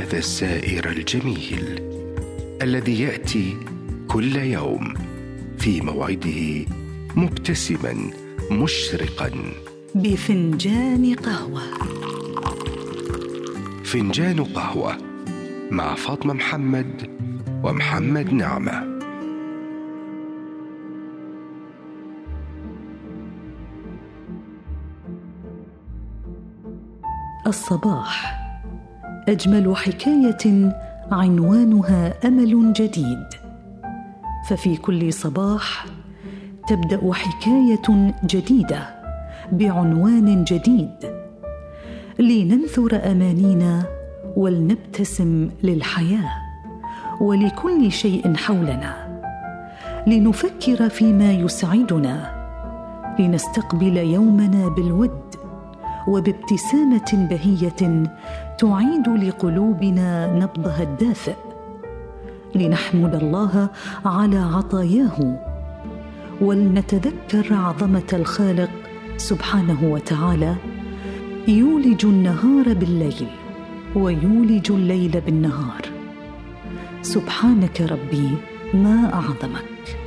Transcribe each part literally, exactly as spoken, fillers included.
هذا السائر الجميل الذي يأتي كل يوم في موعده مبتسما مشرقا بفنجان قهوة. فنجان قهوة مع فاطمة محمد ومحمد نعمة. الصباح أجمل حكاية عنوانها أمل جديد، ففي كل صباح تبدأ حكاية جديدة بعنوان جديد، لننثر أمانينا ولنبتسم للحياة ولكل شيء حولنا، لنفكر فيما يسعدنا، لنستقبل يومنا بالود وبابتسامة بهية تعيد لقلوبنا نبضها الدافئ، لنحمد الله على عطاياه ولنتذكر عظمة الخالق سبحانه وتعالى، يولج النهار بالليل ويولج الليل بالنهار. سبحانك ربي ما أعظمك.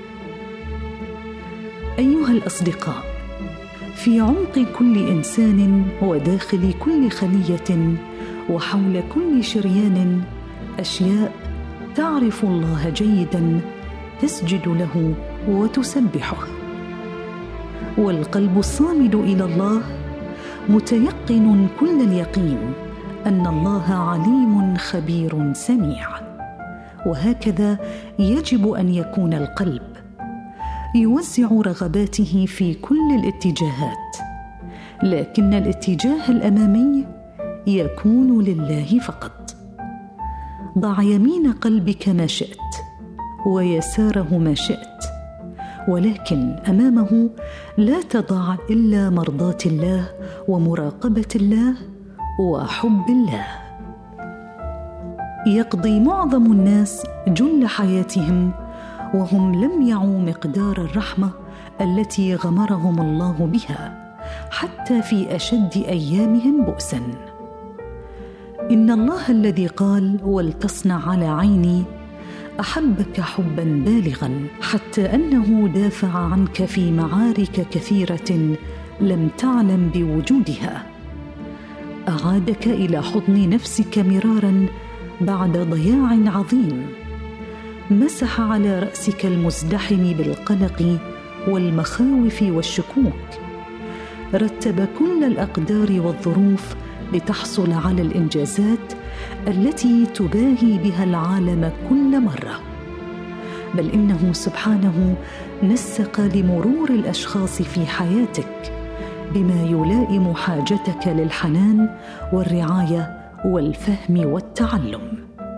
أيها الأصدقاء، في عمق كل إنسان وداخل كل خلية وحول كل شريان أشياء تعرف الله جيداً، تسجد له وتسبحه، والقلب الصامد إلى الله متيقن كل اليقين أن الله عليم خبير سميع. وهكذا يجب أن يكون القلب، يوزع رغباته في كل الاتجاهات، لكن الاتجاه الأمامي يكون لله فقط. ضع يمين قلبك ما شئت ويساره ما شئت، ولكن أمامه لا تضع إلا مرضاة الله ومراقبة الله وحب الله. يقضي معظم الناس جل حياتهم وهم لم يعوا مقدار الرحمة التي غمرهم الله بها حتى في أشد أيامهم بؤساً. إن الله الذي قال ولتصنع على عيني أحبك حباً بالغاً، حتى أنه دافع عنك في معارك كثيرة لم تعلم بوجودها، أعادك إلى حضن نفسك مرارا بعد ضياع عظيم، مسح على رأسك المزدحم بالقلق والمخاوف والشكوك، رتب كل الأقدار والظروف لتحصل على الإنجازات التي تباهي بها العالم كل مرة، بل إنه سبحانه نسق لمرور الأشخاص في حياتك بما يلائم حاجتك للحنان والرعاية والفهم والتعلم.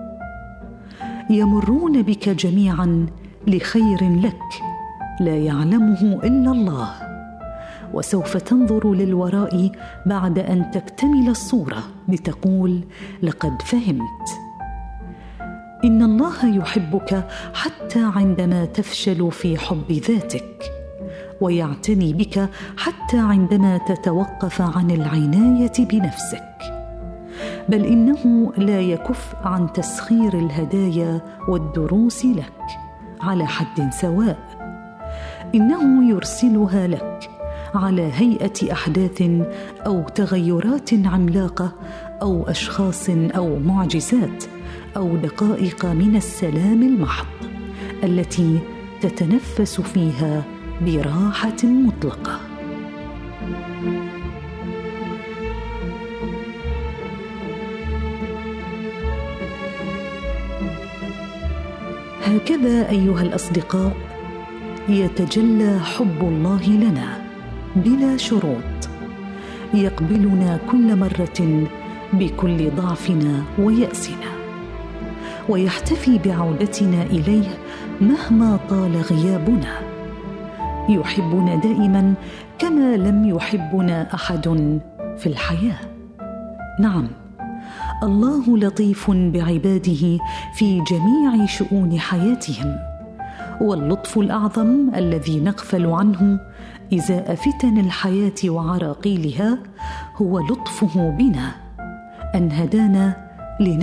يمرون بك جميعا لخير لك لا يعلمه إلا الله، وسوف تنظر للوراء بعد أن تكتمل الصورة لتقول لقد فهمت. إن الله يحبك حتى عندما تفشل في حب ذاتك، ويعتني بك حتى عندما تتوقف عن العناية بنفسك، بل إنه لا يكف عن تسخير الهدايا والدروس لك على حد سواء. إنه يرسلها لك على هيئة أحداث أو تغيرات عملاقة أو أشخاص أو معجزات أو دقائق من السلام المحض التي تتنفس فيها براحة مطلقة. هكذا أيها الأصدقاء يتجلى حب الله لنا بلا شروط، يقبلنا كل مرة بكل ضعفنا ويأسنا، ويحتفي بعودتنا إليه مهما طال غيابنا. يحبنا دائما كما لم يحبنا أحد في الحياة. نعم، الله لطيف بعباده في جميع شؤون حياتهم، واللطف الأعظم الذي نغفل عنه إزاء فتن الحياة وعراقيلها هو لطفه بنا، أن هدانا